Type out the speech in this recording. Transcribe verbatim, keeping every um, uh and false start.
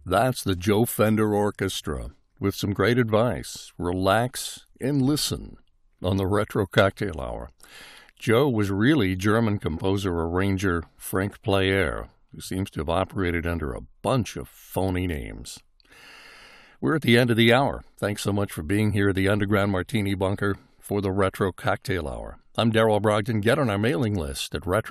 That's the Joe Fender Orchestra with some great advice. Relax and listen on the Retro Cocktail Hour. Joe was really German composer-arranger Frank Player, who seems to have operated under a bunch of phony names. We're at the end of the hour. Thanks so much for being here at the Underground Martini Bunker for the Retro Cocktail Hour. I'm Darrell Brogdon. Get on our mailing list at retro